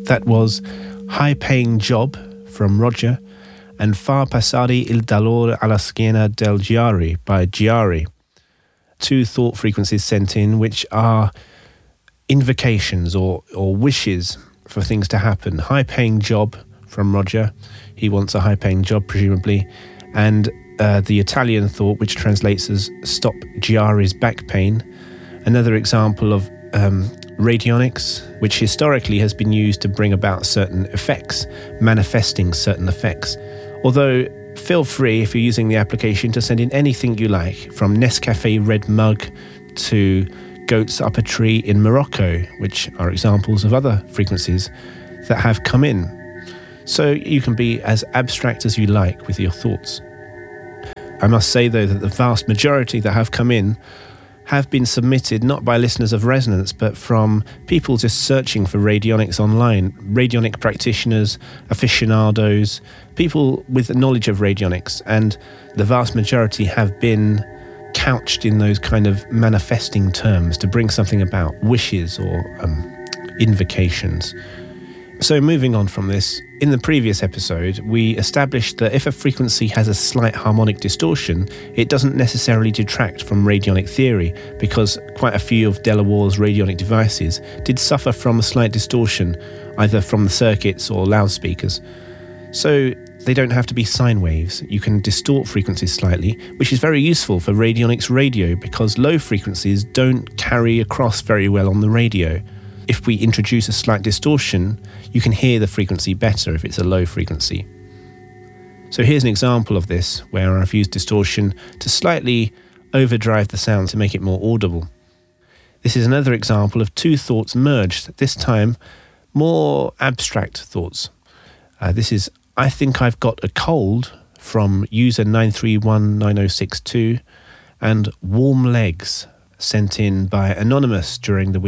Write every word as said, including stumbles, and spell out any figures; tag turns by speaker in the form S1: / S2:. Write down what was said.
S1: That was High Paying Job from Roger and Far Passare il dolore alla schiena del Giari by Giari. Two thought frequencies sent in which are invocations or, or wishes for things to happen. High Paying Job from Roger. He wants a high paying job, presumably. And uh, the Italian thought, which translates as Stop Giari's Back Pain. Another example of um, radionics, which historically has been used to bring about certain effects, manifesting certain effects. Although, feel free, if you're using the application, to send in anything you like, from Nescafe Red Mug to Goats Up a Tree in Morocco, which are examples of other frequencies that have come in. So you can be as abstract as you like with your thoughts. I must say, though, that the vast majority that have come in have been submitted not by listeners of Resonance, but from people just searching for radionics online, radionic practitioners, aficionados, people with knowledge of radionics, and the vast majority have been couched in those kind of manifesting terms to bring something about, wishes or um, invocations. So moving on from this, in the previous episode, we established that if a frequency has a slight harmonic distortion, it doesn't necessarily detract from radionic theory, because quite a few of Delawar's radionic devices did suffer from a slight distortion, either from the circuits or loudspeakers. So they don't have to be sine waves. You can distort frequencies slightly, which is very useful for radionics radio, because low frequencies don't carry across very well on the radio. If we introduce a slight distortion, you can hear the frequency better if it's a low frequency. So here's an example of this, where I've used distortion to slightly overdrive the sound to make it more audible. This is another example of two thoughts merged, this time more abstract thoughts. Uh, this is I Think I've Got a Cold from user nine three one nine zero six two and Warm Legs, sent in by Anonymous during the